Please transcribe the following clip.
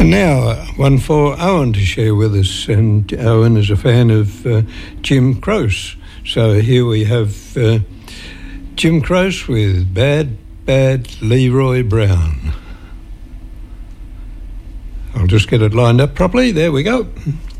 And now, one for Owen to share with us, and Owen is a fan of Jim Croce. So here we have Jim Croce with Bad, Bad Leroy Brown. I'll just get it lined up properly. There we go.